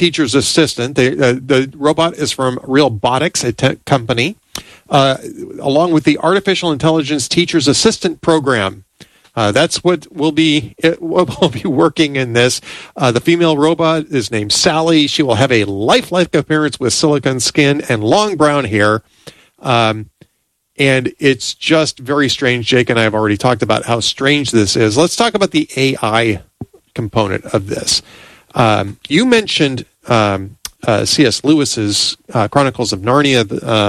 teacher's assistant. The robot is from Realbotix, a tech company, along with the Artificial Intelligence Teacher's Assistant program. That's what will be working in this. The female robot is named Sally. She will have a lifelike appearance with silicone skin and long brown hair. And it's just very strange. Jake and I have already talked about how strange this is. Let's talk about the AI component of this. You mentioned C.S. Lewis's Chronicles of Narnia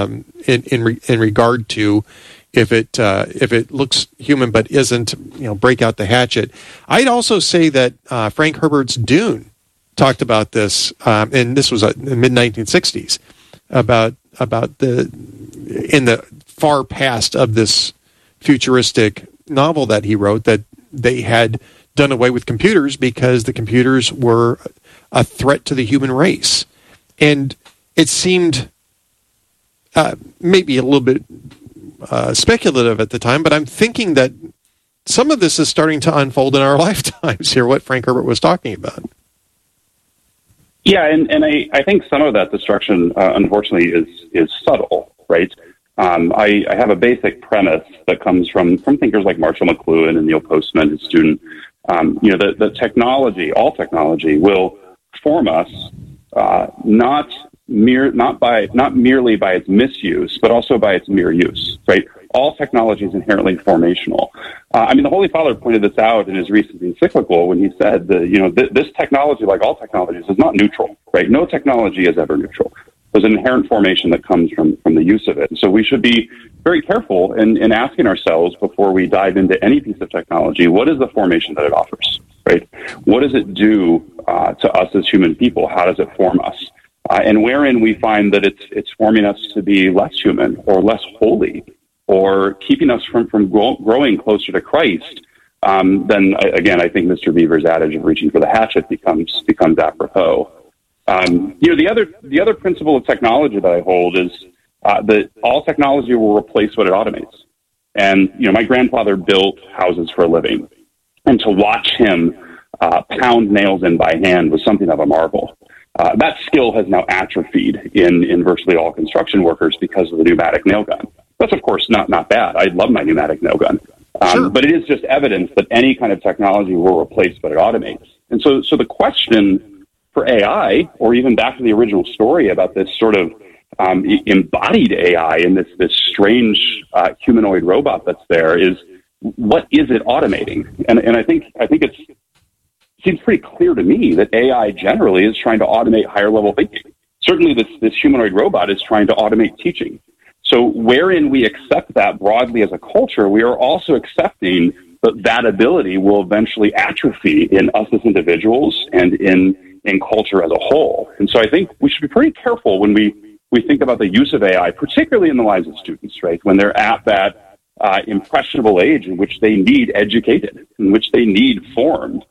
in regard to if it looks human but isn't, break out the hatchet. I'd also say that Frank Herbert's Dune talked about this, and this was in the mid-1960s, about in the far past of this futuristic novel that he wrote, that they had done away with computers because the computers were a threat to the human race. And it seemed maybe a little bit speculative at the time, but I'm thinking that some of this is starting to unfold in our lifetimes here, what Frank Herbert was talking about. Yeah, and I think some of that destruction, unfortunately, is subtle, right? I have a basic premise that comes from thinkers like Marshall McLuhan and Neil Postman, his student. The technology, all technology, will form us not merely by its misuse, but also by its mere use, right? All technology is inherently formational. The Holy Father pointed this out in his recent encyclical when he said that, this technology, like all technologies, is not neutral, right? No technology is ever neutral. There's an inherent formation that comes from the use of it. And so we should be very careful in asking ourselves before we dive into any piece of technology, what is the formation that it offers, right? What does it do to us as human people? How does it form us? And wherein we find that it's forming us to be less human or less holy or keeping us from growing closer to Christ, then again, I think Mr. Beaver's adage of reaching for the hatchet becomes apropos. The other principle of technology that I hold is that all technology will replace what it automates. And my grandfather built houses for a living, and to watch him pound nails in by hand was something of a marvel. That skill has now atrophied in virtually all construction workers because of the pneumatic nail gun. That's, of course, not bad. I love my pneumatic nail gun. Sure. But it is just evidence that any kind of technology will replace what it automates. And so the question for AI, or even back to the original story about this sort of embodied AI in this strange humanoid robot that's there, is what is it automating? And I think it seems pretty clear to me that AI generally is trying to automate higher level thinking. Certainly this humanoid robot is trying to automate teaching. So wherein we accept that broadly as a culture, we are also accepting that ability will eventually atrophy in us as individuals and in culture as a whole. And so I think we should be pretty careful when we think about the use of AI, particularly in the lives of students, right? When they're at that impressionable age in which they need educated, in which they need formed.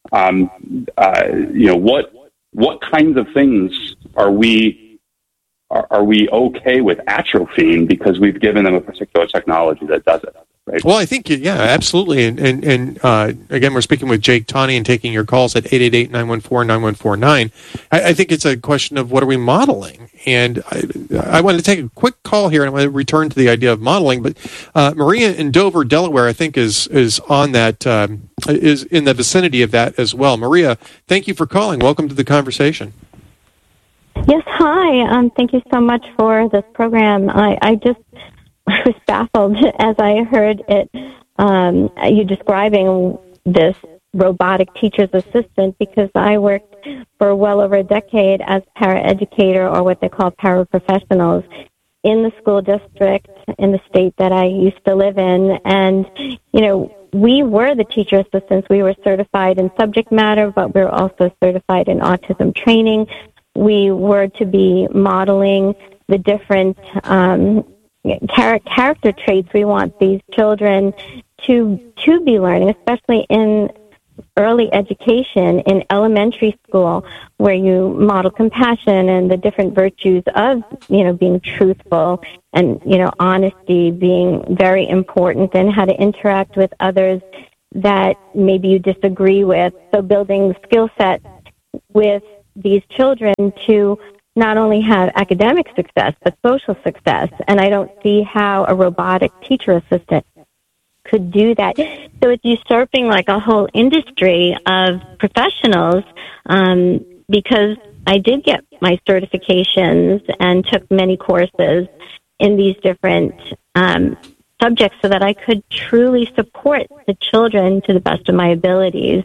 What kinds of things are we okay with atrophying because we've given them a particular technology that does it, right? Well, I think, yeah, absolutely. And again, we're speaking with Jake Tawney and taking your calls at 888-914-9149. I think it's a question of what are we modeling? And I want to take a quick call here, and I want to return to the idea of modeling. But Maria in Dover, Delaware, I think is on that, is in the vicinity of that as well. Maria, thank you for calling. Welcome to the conversation. Yes, hi. Thank you so much for this program. I was baffled as I heard it, you describing this robotic teacher's assistant, because I worked for well over a decade as paraeducator, or what they call paraprofessionals, in the school district in the state that I used to live in. And, we were the teacher assistants. We were certified in subject matter, but we were also certified in autism training. We were to be modeling the different character traits we want these children to be learning, especially in early education, in elementary school, where you model compassion and the different virtues of, being truthful and, honesty being very important, and how to interact with others that maybe you disagree with. So building skill set with these children to not only have academic success, but social success. And I don't see how a robotic teacher assistant could do that. So it's usurping like a whole industry of professionals, because I did get my certifications and took many courses in these different subjects so that I could truly support the children to the best of my abilities.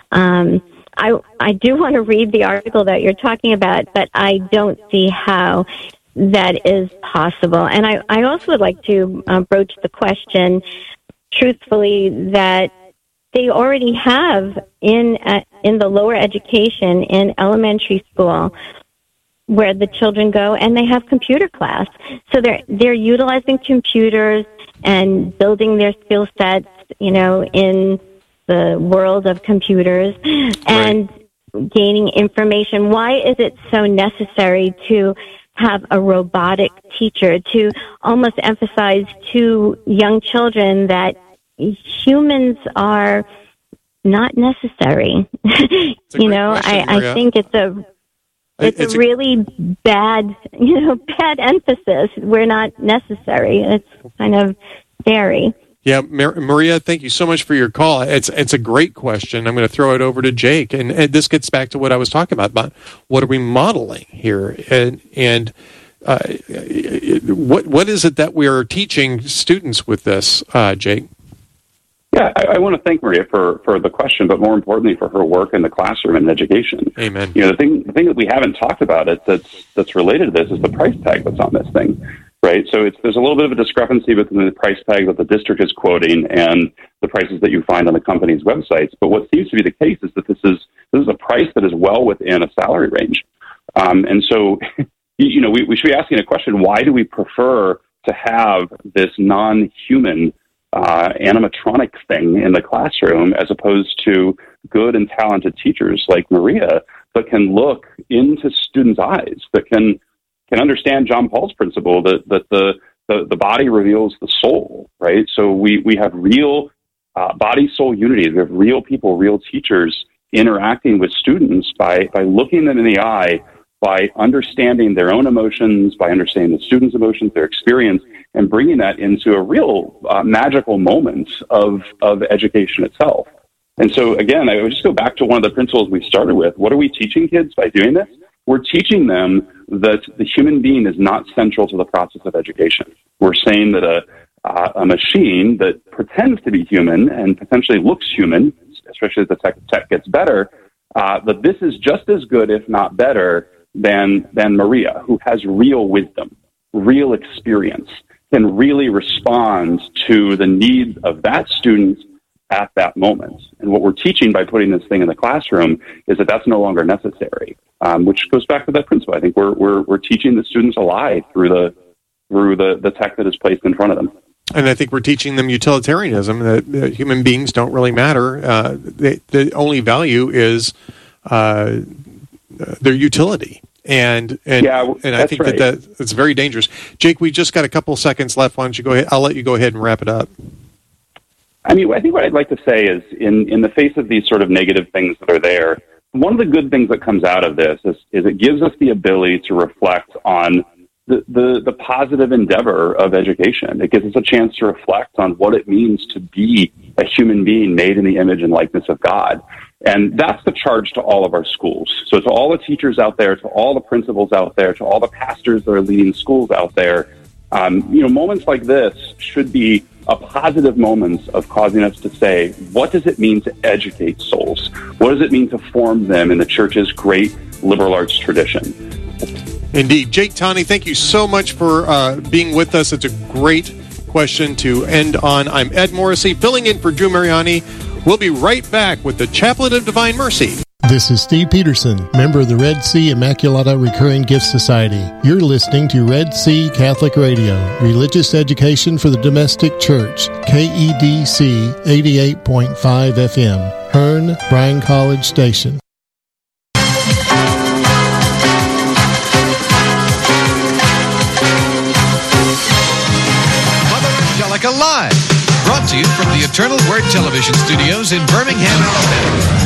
I do want to read the article that you're talking about, but I don't see how that is possible. And I also would like to broach the question, truthfully, that they already have in the lower education in elementary school, where the children go and they have computer class. So they're utilizing computers and building their skill sets, in the world of computers and gaining information. Why is it so necessary to have a robotic teacher, to almost emphasize to young children that humans are not necessary? I think it's a really bad emphasis. We're not necessary. It's kind of scary. Yeah, Maria, thank you so much for your call. It's a great question. I'm going to throw it over to Jake, and this gets back to what I was talking about what are we modeling here, and what is it that we are teaching students with this, Jake? Yeah, I want to thank Maria for the question, but more importantly for her work in the classroom and education. Amen. The thing that we haven't talked about that's related to this is the price tag that's on this thing, right? So there's a little bit of a discrepancy between the price tag that the district is quoting and the prices that you find on the company's websites. But what seems to be the case is that this is a price that is well within a salary range, and so we should be asking a question: why do we prefer to have this non-human animatronic thing in the classroom as opposed to good and talented teachers like Maria that can look into students' eyes, that can understand John Paul's principle that the body reveals the soul, right? So we have real body-soul unity. We have real people, real teachers interacting with students by looking them in the eye, by understanding their own emotions, by understanding the students' emotions, their experience, and bringing that into a real magical moment of education itself. And so, again, I would just go back to one of the principles we started with. What are we teaching kids by doing this? We're teaching them that the human being is not central to the process of education. We're saying that a machine that pretends to be human and potentially looks human, especially as the tech gets better, that this is just as good, if not better, than Maria, who has real wisdom, real experience, can really respond to the needs of that student at that moment. And what we're teaching by putting this thing in the classroom is that that's no longer necessary, which goes back to that principle. I think we're teaching the students a lie through the tech that is placed in front of them. And I think we're teaching them utilitarianism, that human beings don't really matter. The only value is their utility. And I think right. That's very dangerous. Jake, we just got a couple seconds left. Why don't you go ahead? I'll let you go ahead and wrap it up. I think what I'd like to say is in the face of these sort of negative things that are there, one of the good things that comes out of this is it gives us the ability to reflect on the positive endeavor of education. It gives us a chance to reflect on what it means to be a human being made in the image and likeness of God. And that's the charge to all of our schools. So to all the teachers out there, to all the principals out there, to all the pastors that are leading schools out there, moments like this should be a positive moments of causing us to say, what does it mean to educate souls? What does it mean to form them in the church's great liberal arts tradition? Indeed. Jake Tawney, thank you so much for being with us. It's a great question to end on. I'm Ed Morrissey, filling in for Drew Mariani. We'll be right back with the Chaplet of Divine Mercy. This is Steve Peterson, member of the Red Sea Immaculata Recurring Gift Society. You're listening to Red Sea Catholic Radio, religious education for the domestic church, KEDC 88.5 FM, Hearn, Bryan College Station. Mother Angelica Live, brought to you from the Eternal Word Television Studios in Birmingham, Alabama.